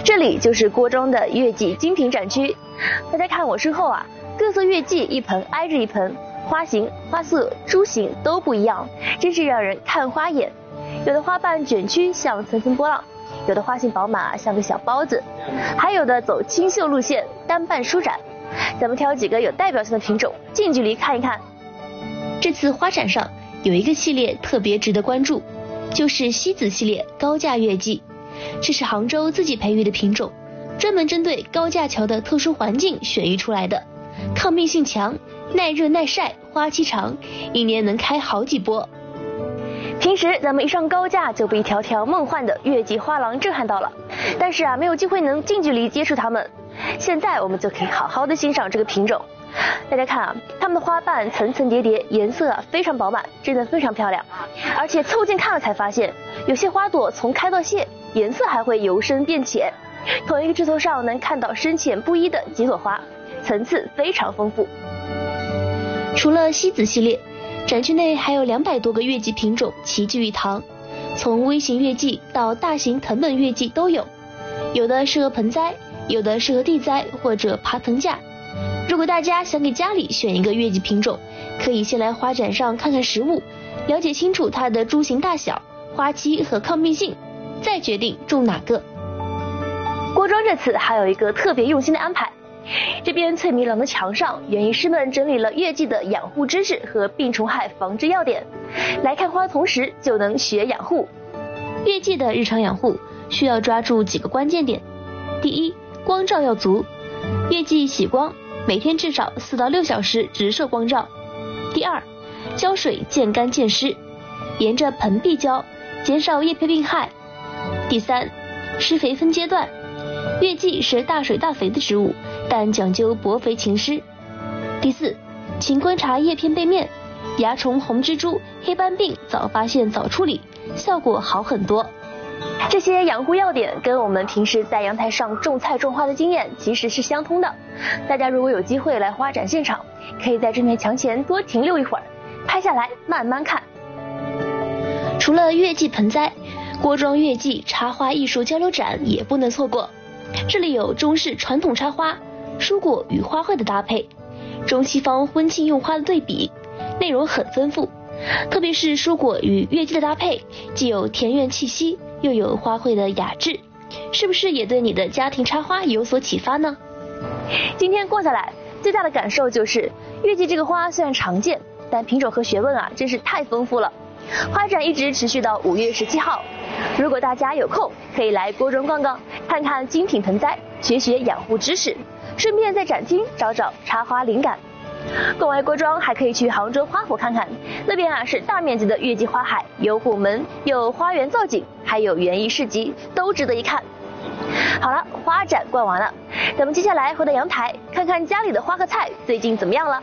这里就是郭庄的月季精品展区，大家看我身后啊，各色月季一盆挨着一盆，花型、花色、株型都不一样，真是让人看花眼。有的花瓣卷曲像层层波浪，有的花型饱满像个小包子，还有的走清秀路线，单瓣舒展。咱们挑几个有代表性的品种，近距离看一看。 这次花展上有一个系列特别值得关注，就是西子系列高价月季。这是杭州自己培育的品种，专门针对高架桥的特殊环境选育出来的，抗病性强，耐热耐晒，花期长，一年能开好几波。 平时咱们一上高架就被一条条梦幻的月季花廊震撼到了，但是没有机会能近距离接触它们。现在我们就可以好好的欣赏这个品种。大家看它们的花瓣层层叠叠，颜色非常饱满，真的非常漂亮。而且凑近看了才发现，有些花朵从开到谢，颜色还会由深变浅。同一个枝头上能看到深浅不一的几朵花，层次非常丰富。 除了西子系列，展区内还有200多个月季品种齐聚一堂，从微型月季到大型藤本月季都有，有的适合盆栽，有的适合地栽或者爬藤架。如果大家想给家里选一个月季品种，可以先来花展上看看实物，了解清楚它的株型大小、花期和抗病性，再决定种哪个。 郭庄这次还有一个特别用心的安排，这边翠迷廊的墙上，园艺师们整理了月季的养护知识和病虫害防治要点，来看花同时就能学养护。 月季的日常养护需要抓住几个关键点。第一，光照要足，月季喜光，每天至少4到6小时直射光照。第二，浇水见干见湿，沿着盆壁浇，减少叶片病害。第三，施肥分阶段，月季是大水大肥的植物，但讲究薄肥勤施。第四，请观察叶片背面，蚜虫、红蜘蛛、黑斑病早发现早处理，效果好很多。 这些养护要点跟我们平时在阳台上种菜种花的经验其实是相通的。大家如果有机会来花展现场，可以在这面墙前多停留一会儿，拍下来慢慢看。 除了月季盆栽，郭庄月季插花艺术交流展也不能错过。这里有中式传统插花、蔬果与花卉的搭配，中西方婚庆用花的对比，内容很丰富。特别是蔬果与月季的搭配，既有田园气息，又有花卉的雅致，是不是也对你的家庭插花有所启发呢？ 今天逛下来，最大的感受就是月季这个花虽然常见，但品种和学问真是太丰富了。花展一直持续到5月17号，如果大家有空，可以来郭庄逛逛，看看精品盆栽，学学养护知识，顺便在展厅找找插花灵感。逛完郭庄还可以去杭州花圃看看，那边是大面积的月季花海，有虎门，有花园造景，还有园艺市集，都值得一看。好了，花展逛完了，咱们接下来回到阳台，看看家里的花和菜最近怎么样了。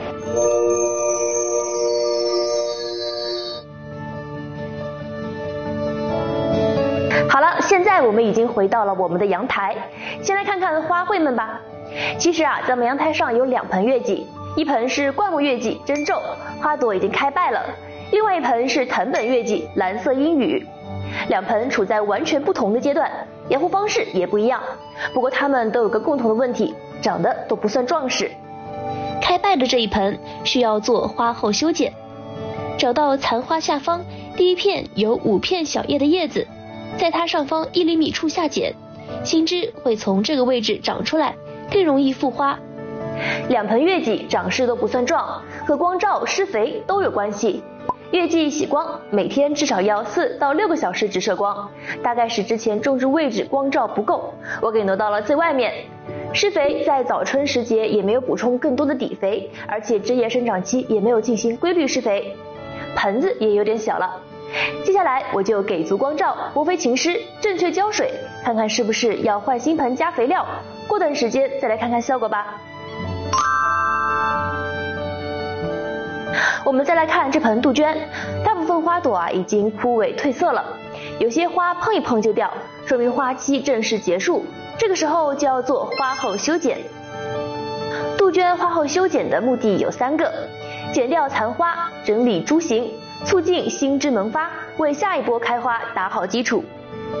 好了，现在我们已经回到了我们的阳台，先来看看花卉们吧。其实咱们阳台上有2盆月季，一盆是灌木月季珍皱，花朵已经开败了，另外一盆是藤本月季蓝色阴雨。2盆处在完全不同的阶段，养护方式也不一样，不过它们都有个共同的问题，长得都不算壮实。 开败的这一盆需要做花后修剪，找到残花下方第一片有5片小叶的叶子，在它上方1厘米处下剪，新枝会从这个位置长出来，更容易复花。 2盆月季长势都不算壮，和光照、施肥都有关系。月季喜光，每天至少要4到6个小时直射光，大概是之前种植位置光照不够，我给挪到了最外面。施肥在早春时节也没有补充更多的底肥，而且枝叶生长期也没有进行规律施肥，盆子也有点小了。接下来我就给足光照，薄肥勤施，正确浇水，看看是不是要换新盆加肥料，过段时间再来看看效果吧。我们再来看这盆杜鹃，大部分花朵已经枯萎褪色了，有些花碰一碰就掉，说明花期正式结束，这个时候就要做花后修剪。杜鹃花后修剪的目的有3个，剪掉残花，整理株型，促进新枝萌发，为下一波开花打好基础。